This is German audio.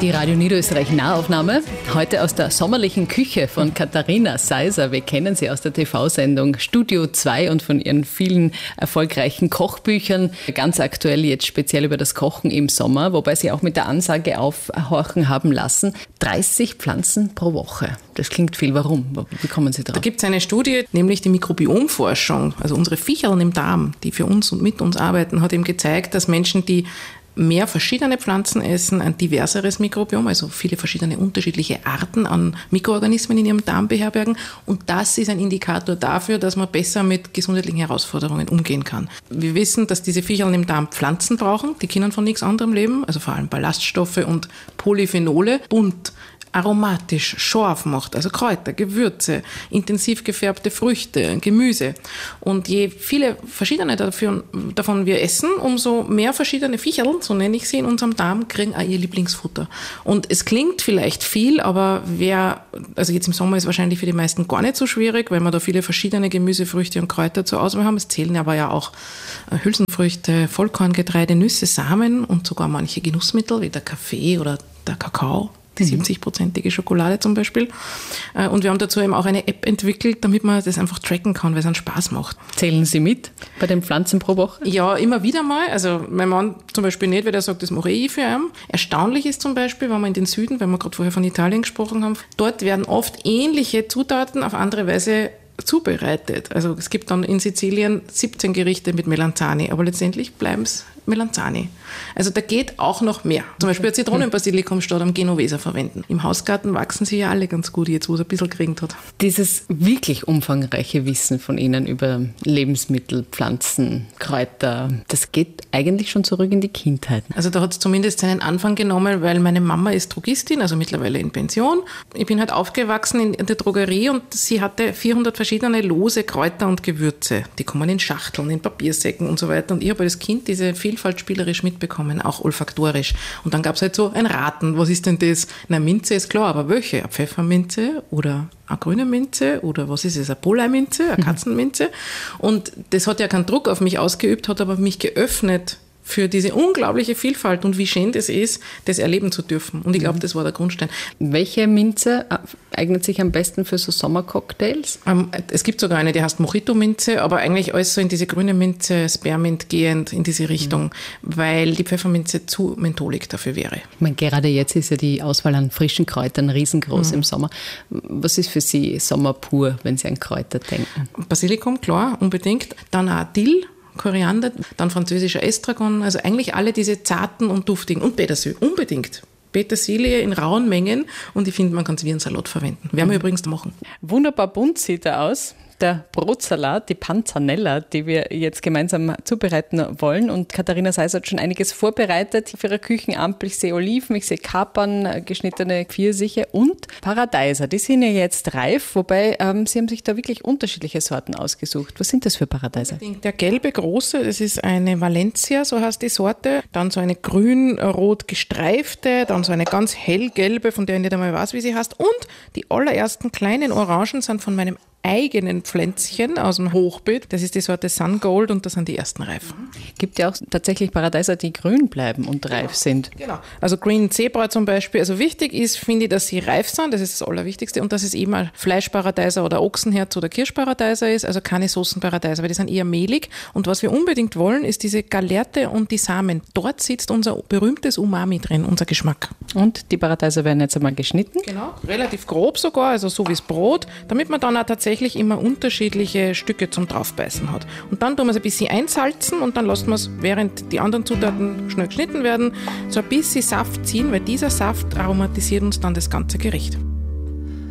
Die Radio Niederösterreich Nahaufnahme, heute aus der sommerlichen Küche von Katharina Seiser. Wir kennen sie aus der TV-Sendung Studio 2 und von ihren vielen erfolgreichen Kochbüchern. Ganz aktuell jetzt speziell über das Kochen im Sommer, wobei sie auch mit der Ansage aufhorchen haben lassen, 30 Pflanzen pro Woche. Das klingt viel. Warum? Wie kommen Sie drauf? Da gibt es eine Studie, nämlich die Mikrobiomforschung, also unsere Viecherln im Darm, die für uns und mit uns arbeiten, hat eben gezeigt, dass Menschen, die mehr verschiedene Pflanzen essen, ein diverseres Mikrobiom, also viele verschiedene unterschiedliche Arten an Mikroorganismen in ihrem Darm beherbergen. Und das ist ein Indikator dafür, dass man besser mit gesundheitlichen Herausforderungen umgehen kann. Wir wissen, dass diese Viecherln im Darm Pflanzen brauchen, die können von nichts anderem leben, also vor allem Ballaststoffe und Polyphenole, bunt, aromatisch, scharf macht, also Kräuter, Gewürze, intensiv gefärbte Früchte, Gemüse. Und je viele verschiedene davon wir essen, umso mehr verschiedene Viecherl, so nenne ich sie, in unserem Darm, kriegen auch ihr Lieblingsfutter. Und es klingt vielleicht viel, aber also jetzt im Sommer ist wahrscheinlich für die meisten gar nicht so schwierig, weil wir da viele verschiedene Gemüse, Früchte und Kräuter zur Auswahl haben. Es zählen aber ja auch Hülsenfrüchte, Vollkorngetreide, Nüsse, Samen und sogar manche Genussmittel wie der Kaffee oder der Kakao. Die 70-prozentige Schokolade zum Beispiel. Und wir haben dazu eben auch eine App entwickelt, damit man das einfach tracken kann, weil es einen Spaß macht. Zählen Sie mit bei den Pflanzen pro Woche? Ja, immer wieder mal. Also mein Mann zum Beispiel nicht, weil er sagt, das mache ich für ihn. Erstaunlich ist zum Beispiel, wenn wir in den Süden, weil wir gerade vorher von Italien gesprochen haben, dort werden oft ähnliche Zutaten auf andere Weise zubereitet. Also es gibt dann in Sizilien 17 Gerichte mit Melanzani, aber letztendlich bleiben es Melanzani. Also da geht auch noch mehr. Zum Beispiel Zitronenbasilikum statt am Genovese verwenden. Im Hausgarten wachsen sie ja alle ganz gut, jetzt wo es ein bisschen geregnet hat. Dieses wirklich umfangreiche Wissen von Ihnen über Lebensmittel, Pflanzen, Kräuter, das geht eigentlich schon zurück in die Kindheit. Also da hat es zumindest seinen Anfang genommen, weil meine Mama ist Drogistin, also mittlerweile in Pension. Ich bin halt aufgewachsen in der Drogerie und sie hatte 400 verschiedene lose Kräuter und Gewürze. Die kommen in Schachteln, in Papiersäcken und so weiter. Und ich habe als Kind diese Vielfalt spielerisch mitbekommen, auch olfaktorisch. Und dann gab es halt so ein Raten. Was ist denn das? Na, Minze ist klar, aber welche? Eine Pfefferminze oder eine grüne Minze oder was ist es? Eine Polei-Minze, eine Katzenminze? Und das hat ja keinen Druck auf mich ausgeübt, hat aber mich geöffnet für diese unglaubliche Vielfalt und wie schön das ist, das erleben zu dürfen. Und ich glaube, das war der Grundstein. Welche Minze eignet sich am besten für so Sommercocktails? Es gibt sogar eine, die heißt Mojito-Minze, aber eigentlich alles so in diese grüne Minze, Spearmint gehend in diese Richtung, weil die Pfefferminze zu mentholig dafür wäre. Ich meine, gerade jetzt ist ja die Auswahl an frischen Kräutern riesengroß im Sommer. Was ist für Sie Sommer pur, wenn Sie an Kräuter denken? Basilikum, klar, unbedingt. Dann auch Dill, Koriander, dann französischer Estragon, also eigentlich alle diese zarten und duftigen und Petersilie, unbedingt. Petersilie in rauen Mengen und ich finde, man kann es wie einen Salat verwenden. Werden wir übrigens machen. Wunderbar bunt sieht er aus. Der Brotsalat, die Panzanella, die wir jetzt gemeinsam zubereiten wollen. Und Katharina Seiser hat schon einiges vorbereitet für ihre Küchenampel. Ich sehe Oliven, ich sehe Kapern, geschnittene Pfirsiche und Paradeiser. Die sind ja jetzt reif, wobei Sie haben sich da wirklich unterschiedliche Sorten ausgesucht. Was sind das für Paradeiser? Der gelbe große, das ist eine Valencia, so heißt die Sorte. Dann so eine grün-rot gestreifte, dann so eine ganz hellgelbe, von der ich nicht einmal weiß, wie sie heißt. Und die allerersten kleinen Orangen sind von meinem eigenen Pflänzchen aus dem Hochbeet. Das ist die Sorte Sun Gold und das sind die ersten reif. Gibt ja auch tatsächlich Paradeiser, die grün bleiben und reif sind. Genau. Also Green Zebra zum Beispiel. Also wichtig ist, finde ich, dass sie reif sind. Das ist das Allerwichtigste. Und dass es eben ein Fleischparadeiser oder Ochsenherz oder Kirschparadeiser ist. Also keine Soßenparadeiser, weil die sind eher mehlig. Und was wir unbedingt wollen, ist diese Gallerte und die Samen. Dort sitzt unser berühmtes Umami drin, unser Geschmack. Und die Paradeiser werden jetzt einmal geschnitten? Genau. Relativ grob sogar, also so wie das Brot, damit man dann auch tatsächlich immer unterschiedliche Stücke zum Draufbeißen hat. Und dann tun wir es ein bisschen einsalzen und dann lassen wir es, während die anderen Zutaten schnell geschnitten werden, so ein bisschen Saft ziehen, weil dieser Saft aromatisiert uns dann das ganze Gericht.